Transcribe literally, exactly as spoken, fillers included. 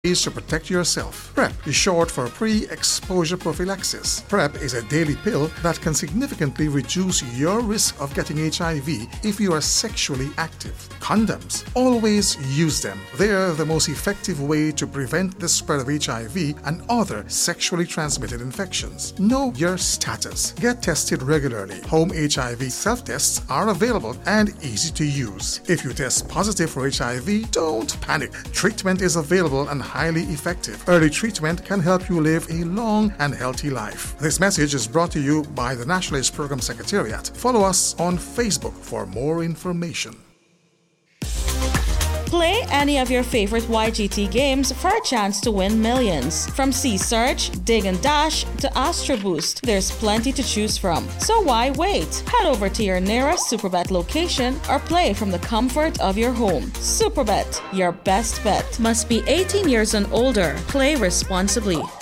Ways to protect yourself. PrEP is short for pre-exposure prophylaxis. PrEP is a daily pill that can significantly reduce your risk of getting H I V if you are sexually active. Condoms. Always use them. They're the most effective way to prevent the spread of H I V and other sexually transmitted infections. Know your status. Get tested regularly. Home H I V self-tests are available and easy to use. If you test positive for H I V, don't panic. Treatment is available and highly effective. Early treatment can help you live a long and healthy life. This message is brought to you by the National AIDS Program Secretariat. Follow us on Facebook for more information. Play any of your favorite Y G T games for a chance to win millions. From Sea Search, Dig and Dash, to Astro Boost, there's plenty to choose from. So why wait? Head over to your nearest Superbet location or play from the comfort of your home. Superbet, your best bet. Must be eighteen years and older. Play responsibly.